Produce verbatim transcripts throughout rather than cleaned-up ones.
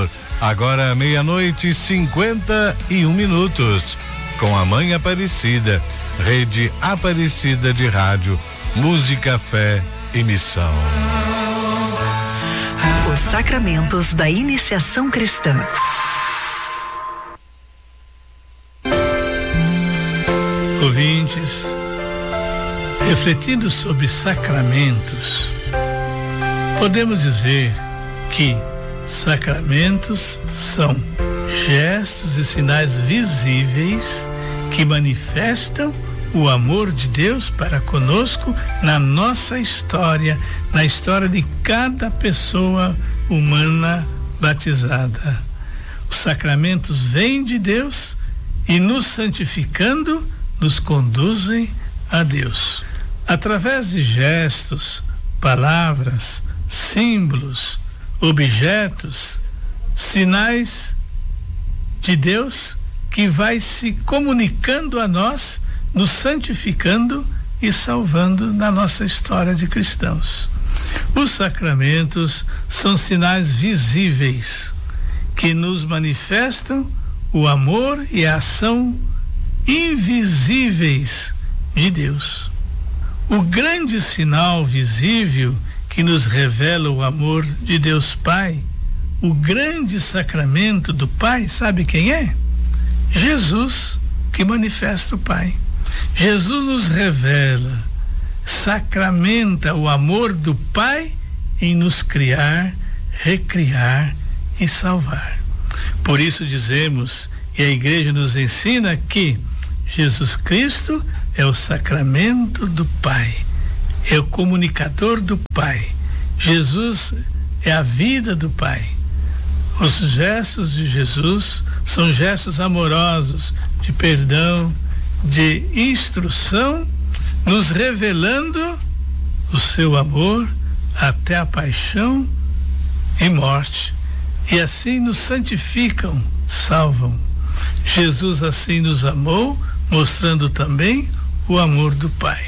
Agora meia-noite e cinquenta e um minutos. Com a Mãe Aparecida, Rede Aparecida de Rádio, Música, Fé e Missão. Os sacramentos da iniciação cristã. Ouvintes, refletindo sobre sacramentos, podemos dizer que sacramentos são gestos e sinais visíveis que manifestam o amor de Deus para conosco na nossa história, na história de cada pessoa humana batizada. Os sacramentos vêm de Deus e, nos santificando, nos conduzem a Deus. Através de gestos, palavras, símbolos, objetos, sinais de Deus que vai se comunicando a nós, nos santificando e salvando na nossa história de cristãos. Os sacramentos são sinais visíveis que nos manifestam o amor e a ação invisíveis de Deus. O grande sinal visível que nos revela o amor de Deus Pai, o grande sacramento do Pai, sabe quem é? Jesus, que manifesta o Pai. Jesus nos revela, sacramenta o amor do Pai em nos criar, recriar e salvar. Por isso dizemos, e a Igreja nos ensina, que Jesus Cristo é o sacramento do Pai, é o comunicador do Pai. Jesus é a vida do Pai. Os gestos de Jesus são gestos amorosos, de perdão, de instrução, nos revelando o seu amor até a paixão e morte. E assim nos santificam, salvam. Jesus assim nos amou, mostrando também o amor do Pai.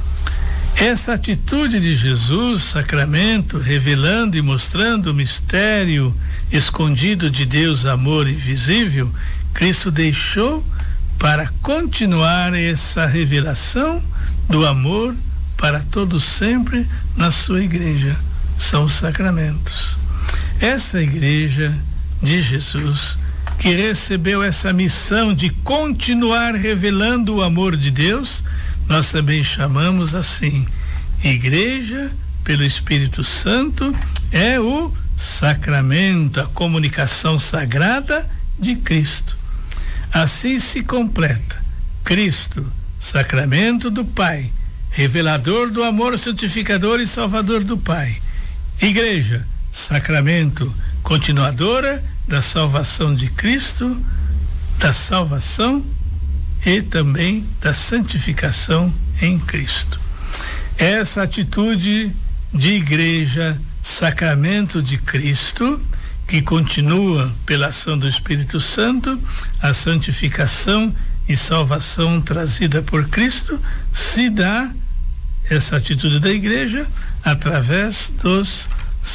Essa atitude de Jesus, sacramento, revelando e mostrando o mistério escondido de Deus, amor invisível, Cristo deixou para continuar essa revelação do amor para todos sempre na sua igreja. São os sacramentos. Essa igreja de Jesus, que recebeu essa missão de continuar revelando o amor de Deus, nós também chamamos assim, Igreja pelo Espírito Santo, é o sacramento, a comunicação sagrada de Cristo. Assim se completa Cristo, sacramento do Pai, revelador do amor santificador e salvador do Pai. Igreja, sacramento continuadora da salvação de Cristo, da salvação e também da santificação em Cristo. Essa atitude de igreja, sacramento de Cristo, que continua pela ação do Espírito Santo, a santificação e salvação trazida por Cristo, se dá, essa atitude da igreja, através dos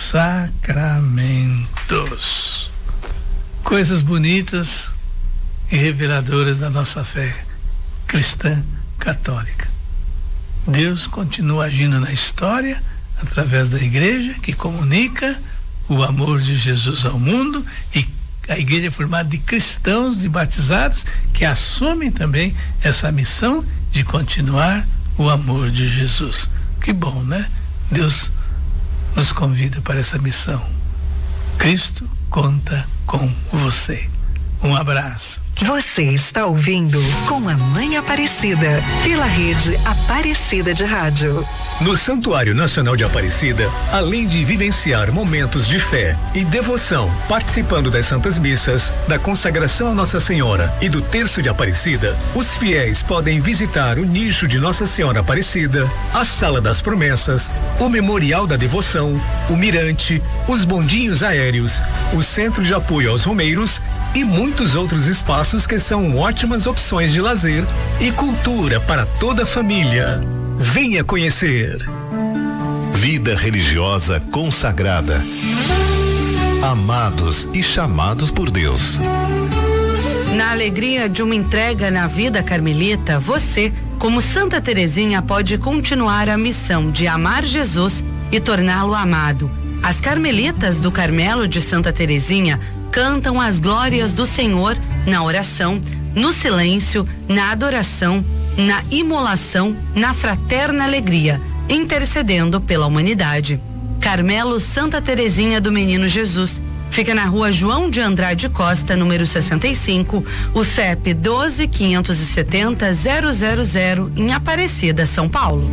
sacramentos. Coisas bonitas e reveladoras da nossa fé cristã católica. Deus continua agindo na história através da igreja, que comunica o amor de Jesus ao mundo, e a igreja é formada de cristãos, de batizados, que assumem também essa missão de continuar o amor de Jesus. Que bom, né? Deus nos convida para essa missão. Cristo conta com você. Um abraço. Você está ouvindo Com a Mãe Aparecida, pela Rede Aparecida de Rádio. No Santuário Nacional de Aparecida, além de vivenciar momentos de fé e devoção, participando das Santas Missas, da consagração a Nossa Senhora e do Terço de Aparecida, os fiéis podem visitar o nicho de Nossa Senhora Aparecida, a Sala das Promessas, o Memorial da Devoção, o Mirante, os bondinhos aéreos, o Centro de Apoio aos Romeiros e muitos outros espaços que são ótimas opções de lazer e cultura para toda a família. Venha conhecer. Vida religiosa consagrada. A amados e chamados por Deus. Na alegria de uma entrega na vida carmelita, você, como Santa Teresinha, pode continuar a missão de amar Jesus e torná-lo amado. As carmelitas do Carmelo de Santa Teresinha cantam as glórias do Senhor na oração, no silêncio, na adoração, na imolação, na fraterna alegria, intercedendo pela humanidade. Carmelo Santa Teresinha do Menino Jesus. Fica na rua João de Andrade Costa, número sessenta e cinco, o C E P doze, quinhentos e setenta, zero zero zero, em Aparecida, São Paulo.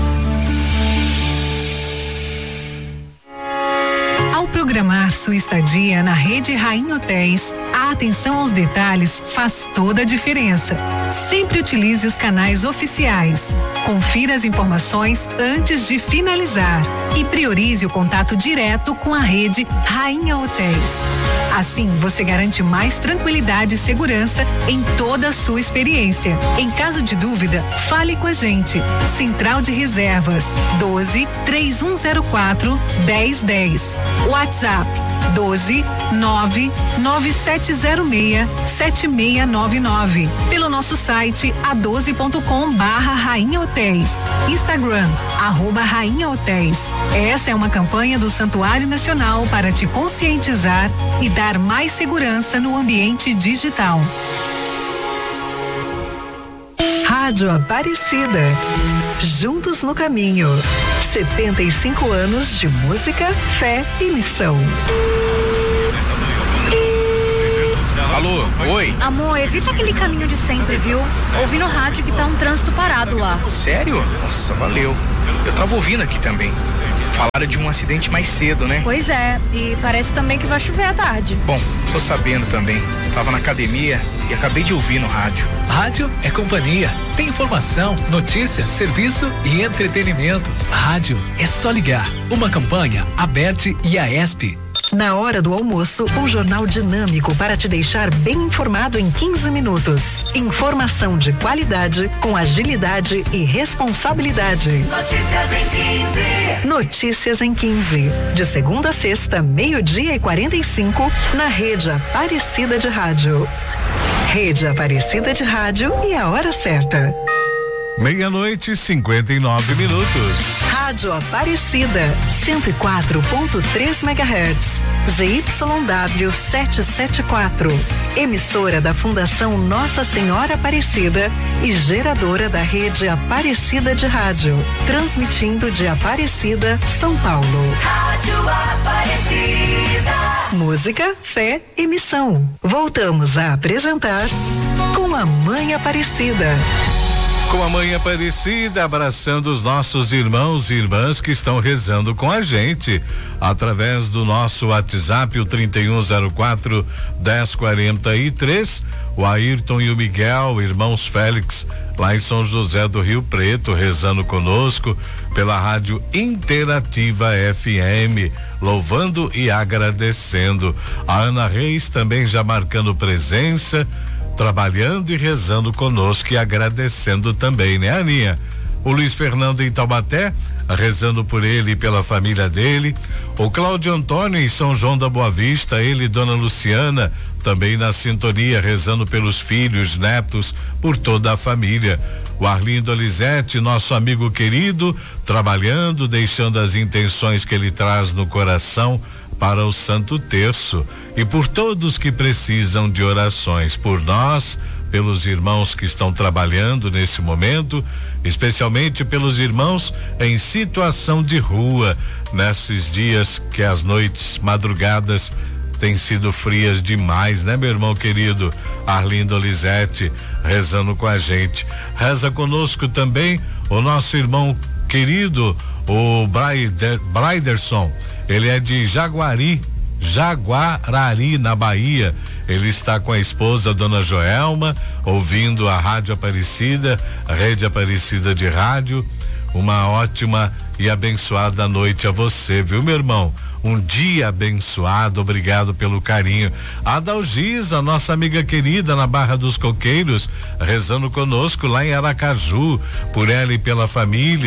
Ao programar sua estadia na Rede Rainha Hotéis, a atenção aos detalhes faz toda a diferença. Sempre utilize os canais oficiais. Confira as informações antes de finalizar e priorize o contato direto com a Rede Rainha Hotéis. Assim, você garante mais tranquilidade e segurança em toda a sua experiência. Em caso de dúvida, fale com a gente. Central de Reservas doze, três um zero quatro, dez dez. WhatsApp doze, nove, nove sete zero seis, sete seis nove nove. Pelo nosso site a doze ponto com barra Rainha Hotéis. Instagram, arroba Rainha Hotéis. Essa é uma campanha do Santuário Nacional para te conscientizar e dar mais segurança no ambiente digital. Rádio Aparecida. Juntos no caminho. setenta e cinco anos de música, fé e missão. Alô, oi. Amor, evita aquele caminho de sempre, viu? Ouvi no rádio que tá um trânsito parado lá. Sério? Nossa, valeu. Eu tava ouvindo aqui também. Falaram de um acidente mais cedo, né? Pois é, e parece também que vai chover à tarde. Bom, tô sabendo também. Tava na academia e acabei de ouvir no rádio. Rádio é companhia. Tem informação, notícia, serviço e entretenimento. Rádio é só ligar. Uma campanha Aberte e a ESP. Na hora do almoço, um jornal dinâmico para te deixar bem informado em quinze minutos. Informação de qualidade, com agilidade e responsabilidade. Notícias em quinze. Notícias em quinze. De segunda a sexta, meio-dia e quarenta e cinco, na Rede Aparecida de Rádio. Rede Aparecida de Rádio e a hora certa. Meia-noite e cinquenta e nove minutos. Rádio Aparecida, cento e quatro ponto três megahertz, Z Y W setecentos e setenta e quatro. Emissora da Fundação Nossa Senhora Aparecida e geradora da Rede Aparecida de Rádio. Transmitindo de Aparecida, São Paulo. Rádio Aparecida. Música, fé e missão. Voltamos a apresentar Com a Mãe Aparecida. Com a Mãe Aparecida, abraçando os nossos irmãos e irmãs que estão rezando com a gente, através do nosso WhatsApp, o trinta e um zero quatro, dez quarenta e três, o Ayrton e o Miguel, irmãos Félix, lá em São José do Rio Preto, rezando conosco pela Rádio Interativa F M, louvando e agradecendo. A Ana Reis também já marcando presença, trabalhando e rezando conosco e agradecendo também, né, Aninha? O Luiz Fernando em Taubaté, rezando por ele e pela família dele. O Cláudio Antônio em São João da Boa Vista, ele e Dona Luciana, também na sintonia, rezando pelos filhos, netos, por toda a família. O Arlindo Alizete, nosso amigo querido, trabalhando, deixando as intenções que ele traz no coração para o Santo Terço. E por todos que precisam de orações, por nós, pelos irmãos que estão trabalhando nesse momento, especialmente pelos irmãos em situação de rua, nesses dias que as noites, madrugadas, têm sido frias demais, né, meu irmão querido Arlindo Lisete, rezando com a gente. Reza conosco também o nosso irmão querido, o Braider, Braiderson, ele é de Jaguari, Jaguarari, na Bahia. Ele está com a esposa, Dona Joelma, ouvindo a Rádio Aparecida, a Rede Aparecida de Rádio. Uma ótima e abençoada noite a você, viu, meu irmão? Um dia abençoado, obrigado pelo carinho. A Dalgisa, nossa amiga querida na Barra dos Coqueiros, rezando conosco lá em Aracaju, por ela e pela família.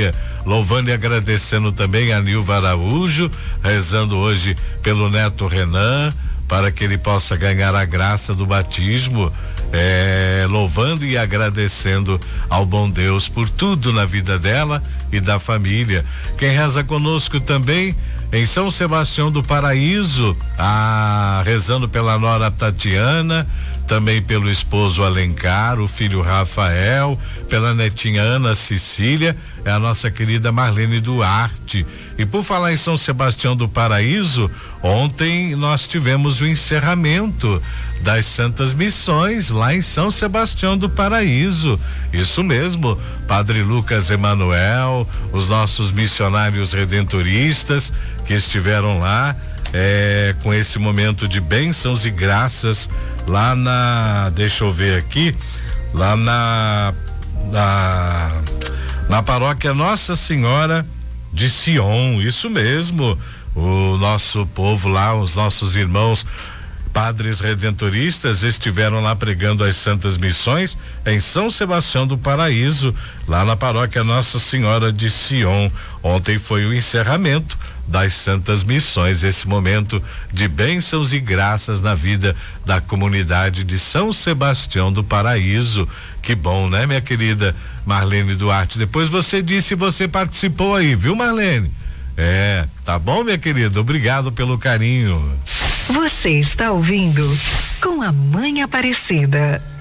louvando e agradecendo também a Nilva Araújo, rezando hoje pelo neto Renan, para que ele possa ganhar a graça do batismo, é, louvando e agradecendo ao bom Deus por tudo na vida dela e da família. Quem reza conosco também em São Sebastião do Paraíso, ah, rezando pela nora Tatiana, também pelo esposo Alencar, o filho Rafael, pela netinha Ana Cecília, é a nossa querida Marlene Duarte. E por falar em São Sebastião do Paraíso, ontem nós tivemos o encerramento das Santas Missões lá em São Sebastião do Paraíso. Isso mesmo, Padre Lucas Emanuel, os nossos missionários redentoristas que estiveram lá, é, com esse momento de bênçãos e graças lá na, deixa eu ver aqui, lá na na, na paróquia Nossa Senhora de Sion, isso mesmo, o nosso povo lá, os nossos irmãos padres redentoristas estiveram lá pregando as Santas Missões em São Sebastião do Paraíso, lá na paróquia Nossa Senhora de Sion. Ontem foi o encerramento das Santas Missões, esse momento de bênçãos e graças na vida da comunidade de São Sebastião do Paraíso. Que bom, né, minha querida Marlene Duarte? Depois você disse, você participou aí, viu, Marlene? É, tá bom, minha querida? Obrigado pelo carinho. Você está ouvindo Com a Mãe Aparecida.